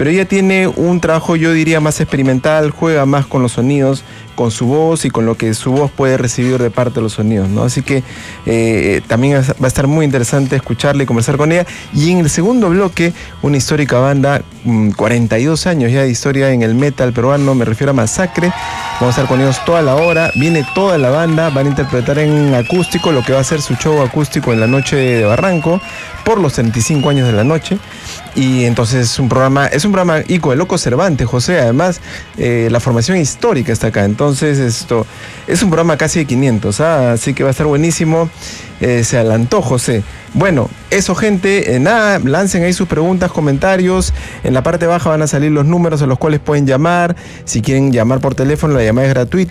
pero ella tiene un trabajo, yo diría, más experimental, juega más con los sonidos, con su voz y con lo que su voz puede recibir de parte de los sonidos, ¿no? Así que también va a estar muy interesante escucharla y conversar con ella. Y en el segundo bloque, una histórica banda, 42 años ya de historia en el metal peruano, me refiero a Masacre. Vamos a estar con ellos toda la hora, viene toda la banda, van a interpretar en acústico lo que va a ser su show acústico en la noche de Barranco, por los 35 años de la noche. Y entonces es un programa Ico de Loco Cervantes, José. Además, la formación histórica está acá. Entonces, esto es un programa casi de 500, así que va a estar buenísimo. Se adelantó, José. Bueno, eso, gente, nada, lancen ahí sus preguntas, comentarios. En la parte baja van a salir los números a los cuales pueden llamar. Si quieren llamar por teléfono, la llamada es gratuita.